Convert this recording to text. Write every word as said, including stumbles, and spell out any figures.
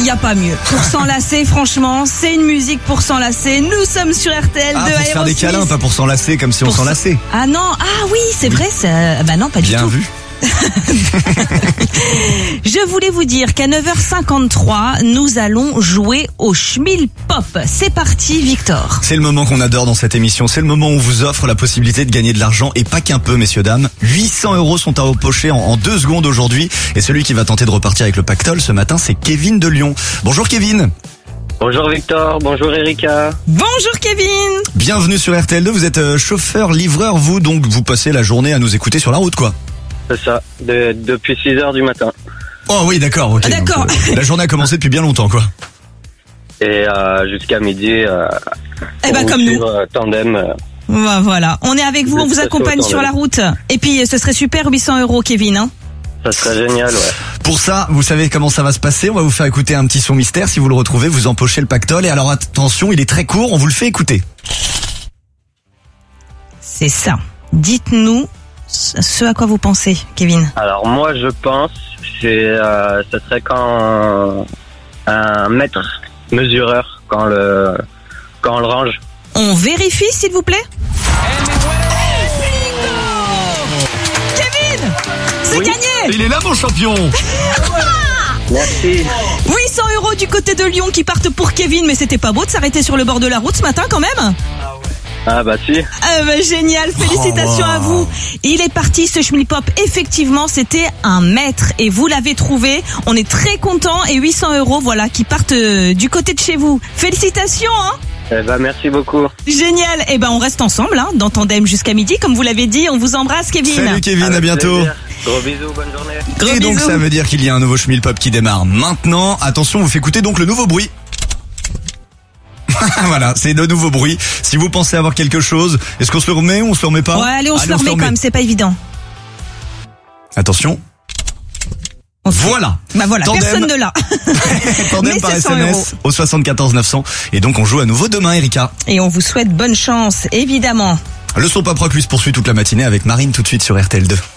n'y a pas mieux. Pour s'enlacer, franchement, c'est une musique pour s'enlacer. Nous sommes sur R T L Ah, de pour se faire des Aerosmith. câlins, pas pour s'enlacer comme si Pour on s'enlaçait. Ah non, ah oui, c'est vrai, ça... bah non, pas du Bien tout. vu. Je voulais vous dire qu'à neuf heures cinquante-trois, nous allons jouer au Schmil Pop. C'est parti, Victor. C'est le moment qu'on adore dans cette émission. C'est le moment où on vous offre la possibilité de gagner de l'argent et pas qu'un peu, messieurs, dames. huit cents euros sont à empocher en, en deux secondes aujourd'hui. Et celui qui va tenter de repartir avec le pactole ce matin, c'est Kevin de Lyon. Bonjour Kevin. Bonjour Victor, bonjour Erika. Bonjour Kevin. Bienvenue sur R T L deux. Vous êtes euh, chauffeur, livreur, vous, donc vous passez la journée à nous écouter sur la route, quoi. C'est ça, de, depuis six heures du matin. Oh oui, d'accord, ok. Ah, d'accord. Donc, euh, la journée a commencé depuis bien longtemps, quoi. Et euh, jusqu'à midi, euh, Eh ben, pour comme nous. suivre, euh, tandem. euh, Bah, voilà, on est avec vous, on vous accompagne sur la route. Et puis, ce serait super, huit cents euros, Kevin. Hein. Ça serait génial, ouais. Pour ça, vous savez comment ça va se passer. On va vous faire écouter un petit son mystère. Si vous le retrouvez, vous empochez le pactole. Et alors attention, il est très court, on vous le fait écouter. C'est ça. Dites-nous ce à quoi vous pensez, Kevin. Alors moi, je pense, c'est, euh, ça serait quand un, un mètre mesureur, quand le, quand on le range. On vérifie, s'il vous plaît. Kevin, c'est Oui. gagné. Il est là, mon champion. Merci. huit cents euros du côté de Lyon qui partent pour Kevin, mais c'était pas beau de s'arrêter sur le bord de la route ce matin quand même. Ah bah si. Ah bah, génial, félicitations Oh, wow. à vous. Il est parti ce Schmilpop, effectivement c'était un mètre et vous l'avez trouvé. On est très contents et huit cents euros voilà qui partent euh, du côté de chez vous. Félicitations hein. Eh ben merci beaucoup. Génial, et ben on reste ensemble hein, dans Tandem jusqu'à midi comme vous l'avez dit. On vous embrasse Kevin. Salut Kevin, à Avec bientôt. plaisir. Gros bisous, bonne journée. Gros Et donc bisous. ça veut dire qu'il y a un nouveau Schmilpop qui démarre maintenant. Attention, vous fait écouter donc le nouveau bruit. Voilà, c'est le nouveau bruit. Si vous pensez avoir quelque chose, est-ce qu'on se le remet ou on se le remet pas? Ouais allez on se le remet quand même, c'est pas évident. Attention. On se- Voilà. Bah voilà, Tandem. personne ne l'a. Tandem Mais par c'est S cent M euros. S au soixante-quatorze neuf cents. Et donc on joue à nouveau demain, Erika. Et on vous souhaite bonne chance, évidemment. Le son Pop Rock lui se poursuit toute la matinée avec Marine tout de suite sur R T L deux.